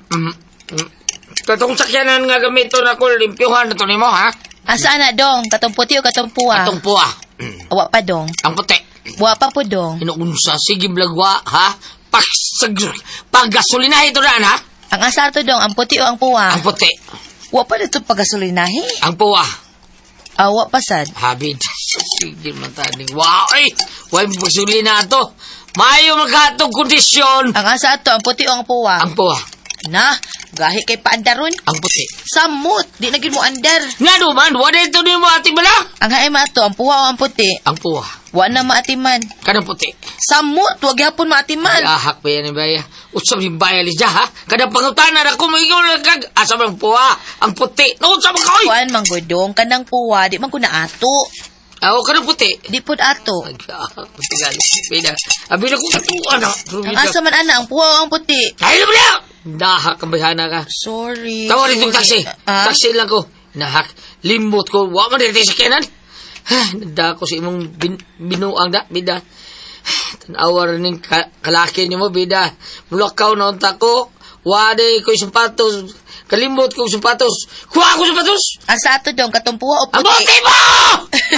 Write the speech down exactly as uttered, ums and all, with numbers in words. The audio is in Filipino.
Mm. mm. Katong sakyanan nga gamiton ako, limpyuhan na to nimo, ha? Asa na dong? Katong puti o katong puwa? Katong puwa. Wa pa dong. Ang puti. Wa pa po dong. Inuunsa, sige blagwa, ha? Pag, pag-gasolina ito na, ha? Ang asa to dong, ang puti o ang puwa? Ang puti. Wa pa dito pagasolinahi. Ang puwa. Ah, wa pa sad. Habid. Sige man tani. Wow, ay! Huwag pagsulina ito. Mayo magkatong kondisyon. Ang asa to, ang puti o ang puwa? Ang puwa. Na, gahi kay paandaron. Ang puti. Samot, di na gid mo andar. Nga naman, wala ito ni mo ati bala. Ang haim ato, ang puwa o ang puti? Ang puwa. Wa na maatiman. Kanang puti. Samot, wag hapon maatiman. Ay, ahak pa yan ni Baya. Utsam ni Baya Lidia, ha? Kada pangutanan ako, may kag asa man ang puwa. Ang puti. Nautsam ka, oy! Kuan manggudong, kanang puwa, di man ko na ato. Ako, kanang puti. Di pud ato. Ay, ahak. Puti gali. Bida. Abi na ko katuwa na. Ang asa man ana, ang puwa o ang puti? Ay, na ba Nahak, kabihana ka. Sorry. Tawa rin itong taxi. Ah? Taxi lang ko. Nahak. Limbot ko. Wa man rin sa kanan. Nada ko si imong bin, binuang da, bida. Tanawar ning ka, kalaki niyo mo, bida. Mulakaw na unta ko. Waday ko yung sapatos. Kalimbot ko yung sapatos. Kuha ko yung sapatos. Asa ato dong, katong puwa o Ang puti? bote mo!